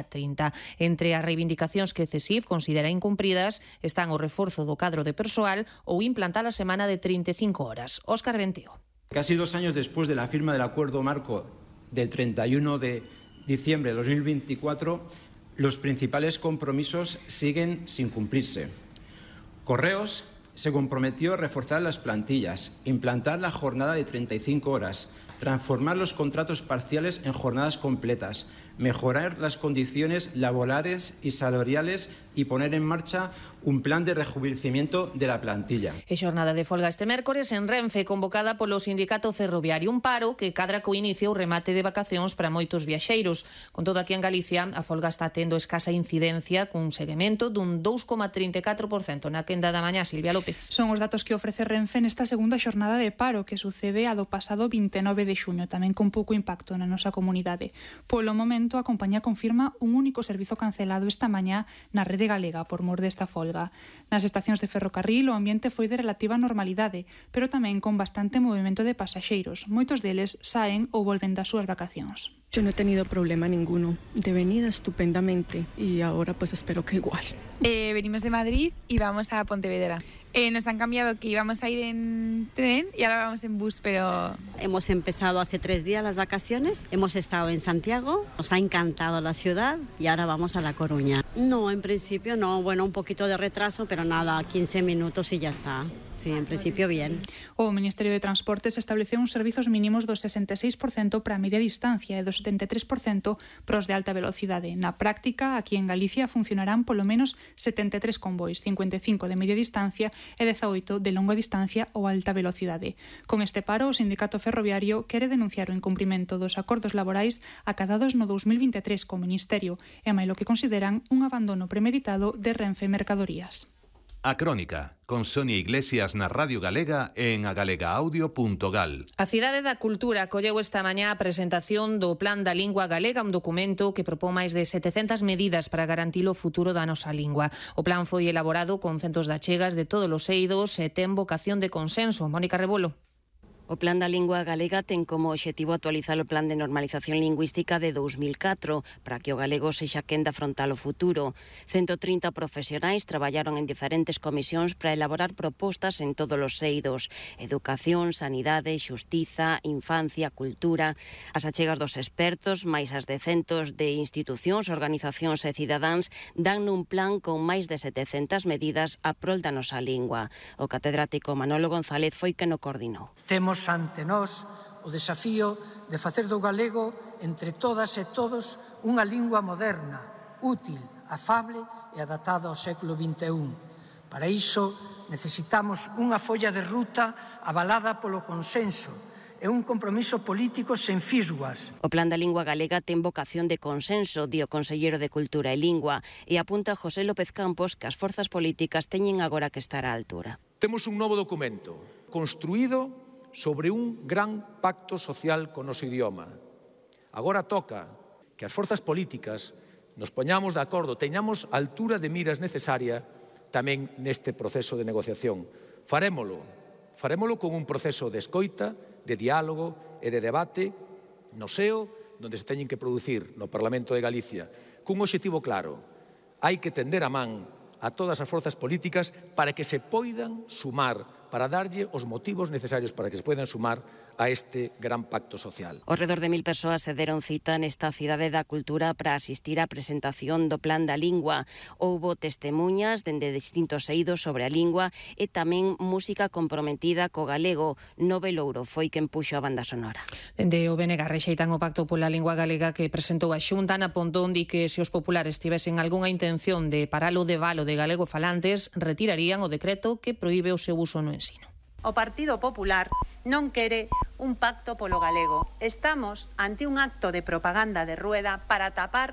30. Entre as reivindicacións que CESIF considera incumpridas están o reforzo do cadro de persoal ou implantar a semana de 35 horas. Óscar Venteo. Casi 2 años después de la firma del acuerdo marco del 31 de diciembre de 2024, los principales compromisos siguen sin cumplirse. Correos se comprometió a reforzar las plantillas, implantar la jornada de 35 horas, transformar los contratos parciales en jornadas completas, mejorar las condiciones laborales y salariales y poner en marcha un plan de rejuvenecimiento de la plantilla. E xornada de folga este mércores en Renfe, convocada polo Sindicato Ferroviario, un paro que cadra co inicio o remate de vacacións para moitos viaxeiros. Con todo, aquí en Galicia, a folga está tendo escasa incidencia, cun seguimento dun 2,34% na quenda da mañá. Silvia López. Son os datos que ofrece Renfe nesta segunda xornada de paro que sucede a do pasado 29 de xuño, tamén con pouco impacto na nosa comunidade. Polo momento, a compañía confirma un único servizo cancelado esta mañá na rede galega por mor desta folga. Nas estacións de ferrocarril o ambiente foi de relativa normalidade, pero tamén con bastante movimento de pasaxeiros. Moitos deles saen ou volven das súas vacacións. Yo no he tenido problema ninguno. De venida estupendamente y ahora pues espero que igual. Venimos de Madrid y vamos a Pontevedra. Nos han cambiado que íbamos a ir en tren y ahora vamos en bus, pero... Hemos empezado hace 3 días las vacaciones, hemos estado en Santiago, nos ha encantado la ciudad y ahora vamos a La Coruña. No, en principio no, bueno, un poquito de retraso, pero nada, 15 minutos y ya está. Sí, en principio bien. O Ministerio de Transportes estableceu uns servizos mínimos do 66% para a media distancia e do 73% pros de alta velocidade. Na práctica, aquí en Galicia funcionarán polo menos 73 convois, 55 de media distancia e 18 de longa distancia ou alta velocidade. Con este paro, o Sindicato Ferroviario quere denunciar o incumprimento dos acordos laborais acadados no 2023 co Ministerio e mailo que consideran un abandono premeditado de Renfe Mercadorías. A Crónica, con Sonia Iglesias na Radio Galega e en agalegaaudio.gal. A Cidade da Cultura acolleu esta mañá a presentación do Plan da Lingua Galega, un documento que propón máis de 700 medidas para garantir o futuro da nosa lingua. O plan foi elaborado con centos de achegas de todos os eidos e ten vocación de consenso. Mónica Rebolo. O Plan da Lingua Galega ten como obxectivo actualizar o Plan de Normalización Lingüística de 2004 para que o galego sexa quenda frontal ao futuro. 130 profesionais traballaron en diferentes comisións para elaborar propostas en todos os eidos: educación, sanidade, xustiza, infancia, cultura. As achegas dos expertos, máis as de centos de institucións, organizacións e cidadáns, dan nun plan con máis de 700 medidas a prol da nosa lingua. O catedrático Manolo González foi quen o coordinou. Temos ante nós o desafío de facer do galego entre todas e todos unha lingua moderna, útil, afable e adaptada ao século XXI. Para iso necesitamos unha folla de ruta avalada polo consenso e un compromiso político sen fisguas. O Plan da Lingua Galega ten vocación de consenso, di o conselleiro de Cultura e Lingua, e apunta José López Campos que as forzas políticas teñen agora que estar á altura. Temos un novo documento construído sobre un gran pacto social con o noso idioma. Agora toca que as forzas políticas nos poñamos de acordo, teñamos a altura de miras necesaria tamén neste proceso de negociación. Farémolo con un proceso de escoita, de diálogo e de debate no seo onde se teñen que producir no Parlamento de Galicia, cun obxectivo claro: hai que tender a man a todas as forzas políticas para que se poidan sumar, para darlle os motivos necesarios para que se poidan sumar a este gran pacto social. Ao redor de 1000 persoas se deron cita nesta Cidade da Cultura para asistir á presentación do Plan da Lingua. Houbo testemunhas dende distintos eidos sobre a lingua e tamén música comprometida co galego. Nove Louro foi quen puxo a banda sonora. Dende o BNG rexeitan o Pacto pola Lingua Galega que presentou a Xunta na Pontón, di que se os populares tivesen algunha intención de paralo de valo de galego falantes, retirarían o decreto que proíbe o seu uso no ensino. O Partido Popular non quere un pacto polo galego. Estamos ante un acto de propaganda de rueda para tapar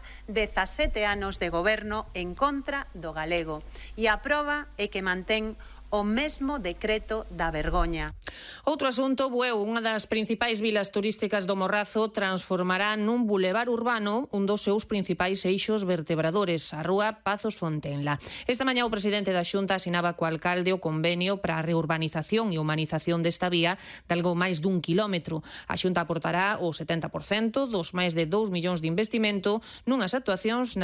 17 anos de goberno en contra do galego. E a proba é que mantén o mesmo decreto da vergoña. Outro asunto, Bueu, unha das principais vilas turísticas do Morrazo, transformará nun bulevar urbano un dos seus principais eixos vertebradores, a rúa Pazos Fontenla. Esta mañá o presidente da Xunta asinaba co alcalde o convenio para a reurbanización e humanización desta vía de algo máis dun quilómetro. A Xunta aportará o 70% dos máis de 2 millóns de investimento nunhas actuacións